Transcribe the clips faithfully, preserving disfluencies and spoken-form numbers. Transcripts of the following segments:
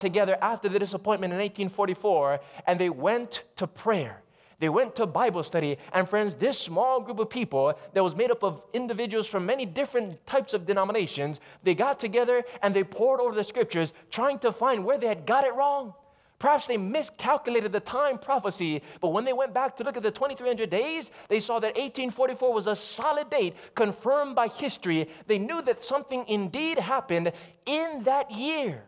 together after the disappointment in eighteen forty-four, and they went to prayer. They went to Bible study. And friends, this small group of people that was made up of individuals from many different types of denominations, they got together and they poured over the scriptures, trying to find where they had got it wrong. Perhaps they miscalculated the time prophecy, but when they went back to look at the twenty-three hundred days, they saw that eighteen forty-four was a solid date confirmed by history. They knew that something indeed happened in that year.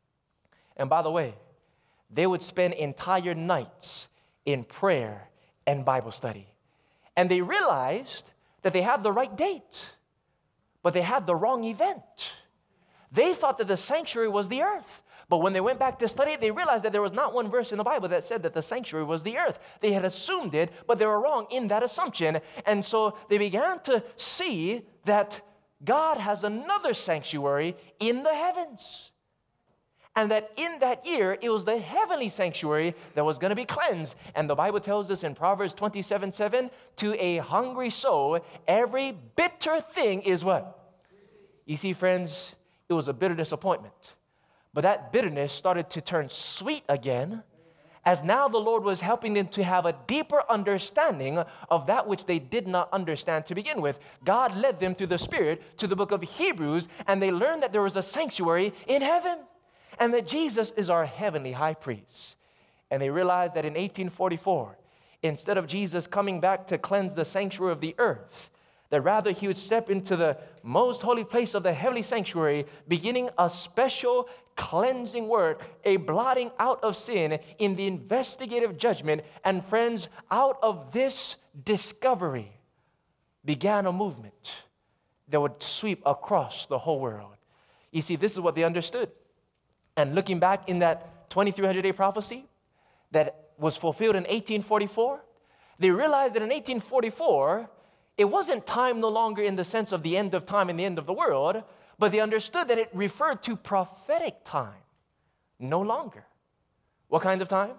And by the way, they would spend entire nights in prayer and Bible study. And they realized that they had the right date, but they had the wrong event. They thought that the sanctuary was the earth. But when they went back to study it, they realized that there was not one verse in the Bible that said that the sanctuary was the earth. They had assumed it, but they were wrong in that assumption. And so they began to see that God has another sanctuary in the heavens. And that in that year, it was the heavenly sanctuary that was going to be cleansed. And the Bible tells us in Proverbs twenty-seven seven, to a hungry soul, every bitter thing is what? You see, friends, it was a bitter disappointment. But that bitterness started to turn sweet again, as now the Lord was helping them to have a deeper understanding of that which they did not understand to begin with. God led them through the Spirit to the book of Hebrews, and they learned that there was a sanctuary in heaven, and that Jesus is our heavenly high priest. And they realized that in eighteen forty-four, instead of Jesus coming back to cleanse the sanctuary of the earth, that rather he would step into the most holy place of the heavenly sanctuary, beginning a special cleansing work, a blotting out of sin in the investigative judgment. And friends, out of this discovery began a movement that would sweep across the whole world. You see, this is what they understood. And looking back in that twenty-three hundred day prophecy that was fulfilled in eighteen forty-four, they realized that in eighteen forty-four, it wasn't time no longer in the sense of the end of time and the end of the world, but they understood that it referred to prophetic time, no longer. What kind of time?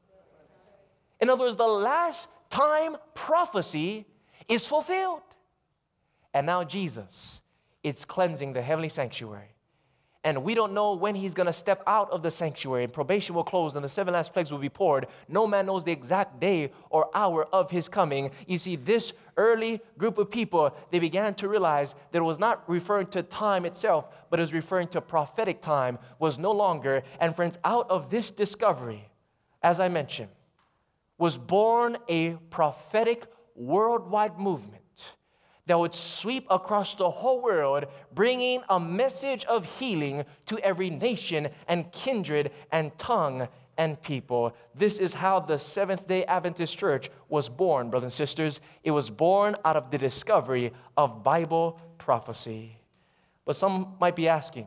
In other words, the last time prophecy is fulfilled. And now Jesus is cleansing the heavenly sanctuary. And we don't know when he's going to step out of the sanctuary, and probation will close and the seven last plagues will be poured. No man knows the exact day or hour of his coming. You see, this early group of people, they began to realize that it was not referring to time itself, but it was referring to prophetic time was no longer. And friends, out of this discovery, as I mentioned, was born a prophetic worldwide movement that would sweep across the whole world, bringing a message of healing to every nation and kindred and tongue and people. This is how the Seventh-day Adventist Church was born, brothers and sisters. It was born out of the discovery of Bible prophecy. But some might be asking,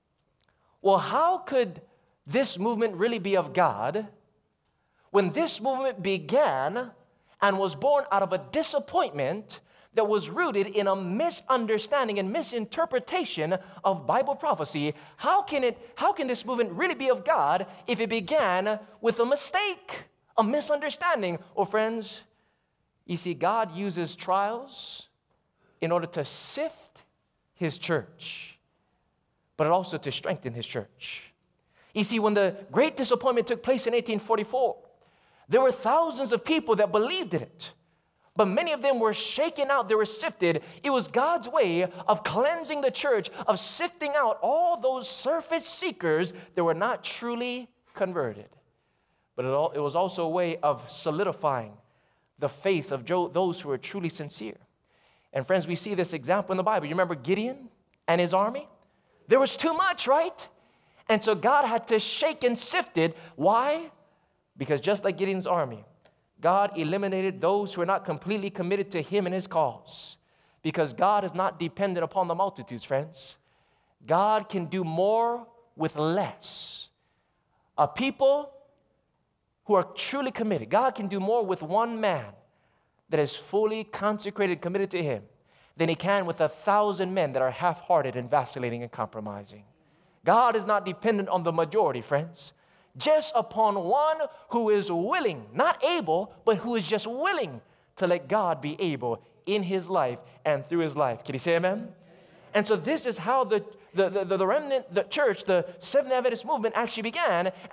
well, how could this movement really be of God when this movement began and was born out of a disappointment that was rooted in a misunderstanding and misinterpretation of Bible prophecy? How can it, how can this movement really be of God if it began with a mistake, a misunderstanding? Oh, friends, you see, God uses trials in order to sift his church, but also to strengthen his church. You see, when the great disappointment took place in eighteen forty-four, there were thousands of people that believed in it. But many of them were shaken out, they were sifted. It was God's way of cleansing the church, of sifting out all those surface seekers that were not truly converted. But it was also a way of solidifying the faith of those who were truly sincere. And friends, we see this example in the Bible. You remember Gideon and his army? There was too much, right? And so God had to shake and sift it. Why? Because just like Gideon's army, God eliminated those who are not completely committed to him and his cause. Because God is not dependent upon the multitudes, friends. God can do more with less. A people who are truly committed, God can do more with one man that is fully consecrated and committed to him than he can with a thousand men that are half-hearted and vacillating and compromising. God is not dependent on the majority, friends. Just upon one who is willing, not able, but who is just willing to let God be able in his life and through his life. Can you say amen? And so this is how the, the, the, the remnant, the church, the Seventh Adventist movement actually began.